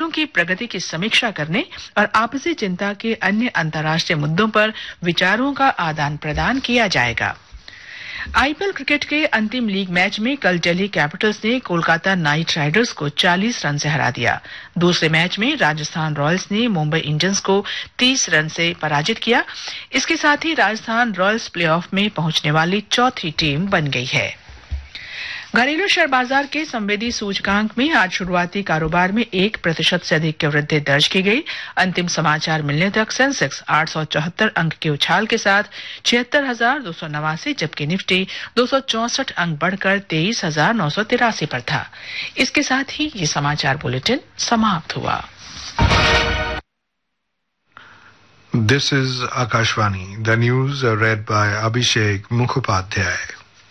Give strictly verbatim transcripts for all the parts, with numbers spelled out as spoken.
की प्रगति की समीक्षा करने और आपसी चिंता के अन्य अंतर्राष्ट्रीय मुद्दों पर विचारों का आदान प्रदान किया जाएगा। आईपीएल क्रिकेट के अंतिम लीग मैच में कल दिल्ली कैपिटल्स ने कोलकाता नाइट राइडर्स को चालीस रन से हरा दिया। दूसरे मैच में राजस्थान रॉयल्स ने मुंबई इंडियंस को तीस रन से पराजित किया। इसके साथ ही राजस्थान रॉयल्स प्लेऑफ में पहुंचने वाली चौथी टीम बन गई है। घरेलू शेयर बाजार के संवेदी सूचकांक में आज शुरुआती कारोबार में एक प्रतिशत से अधिक की वृद्धि दर्ज की गई। अंतिम समाचार मिलने तक सेंसेक्स आठ सौ चौहत्तर अंक के उछाल के साथ छिहत्तर हजार दो सौ नवासी, जबकि निफ्टी दो सौ चौसठ अंक बढ़कर तेईस हजार नौ सौ तिरासी पर था। इसके साथ ही ये समाचार बुलेटिन समाप्त हुआ। This is Akashvani. The news are read by Abhishek Mukhopadhyay.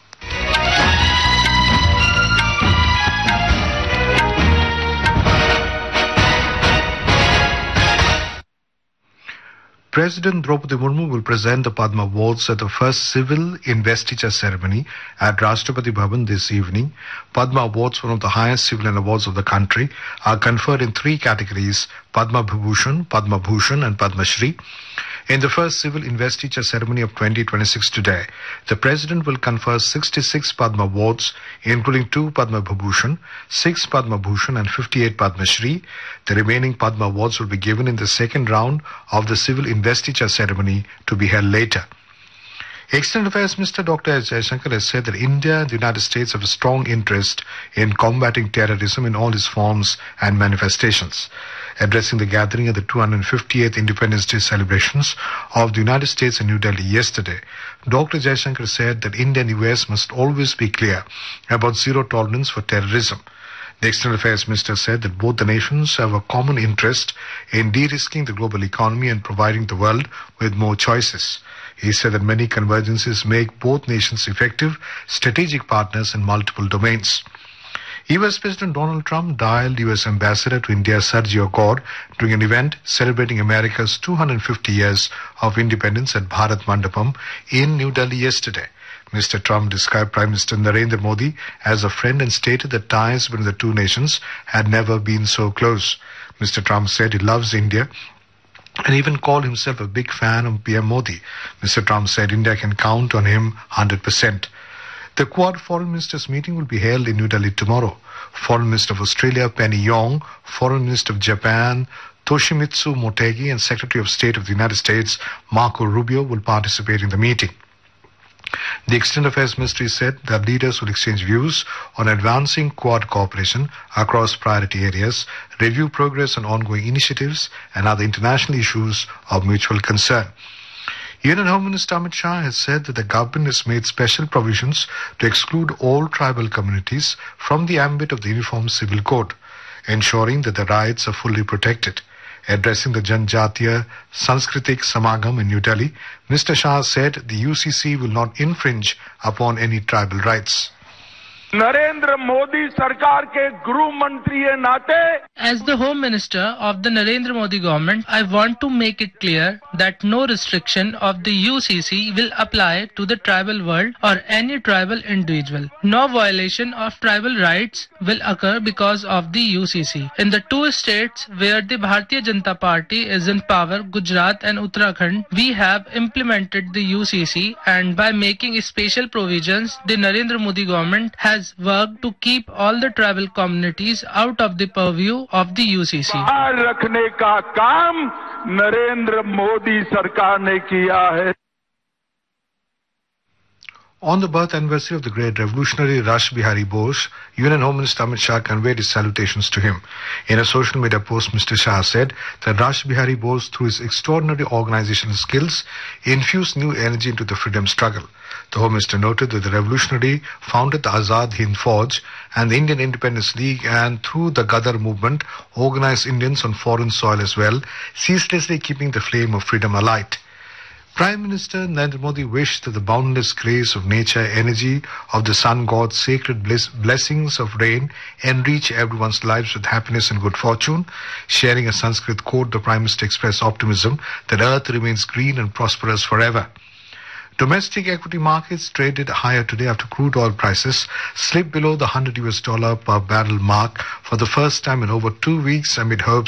President Draupadi Murmu will present the Padma Awards at the first civil investiture ceremony at Rashtrapati Bhavan this evening. Padma Awards, one of the highest civilian awards of the country, are conferred in three categories: Padma Vibhushan, Padma Bhushan and Padma Shri. In the first civil investiture ceremony of twenty twenty-six today, the President will confer sixty-six Padma Awards, including two Padma Vibhushan, six Padma Bhushan and fifty-eight Padma Shri. The remaining Padma Awards will be given in the second round of the civil investiture ceremony to be held later. External Affairs Minister Doctor S. Jaishankar has said that India and the United States have a strong interest in combating terrorism in all its forms and manifestations. Addressing the gathering at the two hundred fiftieth Independence Day celebrations of the United States in New Delhi yesterday, Doctor Jaishankar said that India and the U S must always be clear about zero tolerance for terrorism. The External Affairs Minister said that both the nations have a common interest in de-risking the global economy and providing the world with more choices. He said that many convergences make both nations effective strategic partners in multiple domains. U S President Donald Trump dialed U S Ambassador to India Sergio Gore during an event celebrating America's two hundred fifty years of independence at Bharat Mandapam in New Delhi yesterday. Mister Trump described Prime Minister Narendra Modi as a friend and stated that ties between the two nations had never been so close. Mister Trump said he loves India and even called himself a big fan of P M Modi. Mister Trump said India can count on him one hundred percent. The Quad Foreign Ministers meeting will be held in New Delhi tomorrow. Foreign Minister of Australia Penny Yong, Foreign Minister of Japan Toshimitsu Motegi and Secretary of State of the United States Marco Rubio will participate in the meeting. The External Affairs Ministry said that leaders will exchange views on advancing Quad cooperation across priority areas, review progress on ongoing initiatives and other international issues of mutual concern. Union Home Minister Amit Shah has said that the government has made special provisions to exclude all tribal communities from the ambit of the Uniform Civil Code, ensuring that their rights are fully protected. Addressing the Janjatiya Sanskritik Samagam in New Delhi, Mister Shah said the U C C will not infringe upon any tribal rights. Narendra Modi सरकार के गृह मंत्री के नाते As the Home Minister of the Narendra Modi government, I want to make it clear that no restriction of the U C C will apply to the tribal world or any tribal individual. No violation of tribal rights will occur because of the U C C. In the two states where the Bharatiya Janata Party is in power, Gujarat and Uttarakhand, we have implemented the U C C, and by making special provisions, the Narendra Modi government has worked to keep all the tribal communities out of the purview of the U C C. बाहर रखने का काम नरेंद्र मोदी सरकार ने किया है. On the birth anniversary of the great revolutionary Rash Bihari Bose, Union Home Minister Amit Shah conveyed his salutations to him. In a social media post, Mister Shah said that Rash Bihari Bose, through his extraordinary organizational skills, infused new energy into the freedom struggle. The Home Minister noted that the revolutionary founded the Azad Hind Fauj and the Indian Independence League, and through the Gadar movement organized Indians on foreign soil as well, ceaselessly keeping the flame of freedom alight. Prime Minister Narendra Modi wished that the boundless grace of nature, energy of the sun god, sacred bliss, blessings of rain enrich everyone's lives with happiness and good fortune. Sharing a Sanskrit quote, the Prime Minister expressed optimism that earth remains green and prosperous forever. Domestic equity markets traded higher today after crude oil prices slipped below the one hundred U S dollar per barrel mark for the first time in over two weeks amid hopes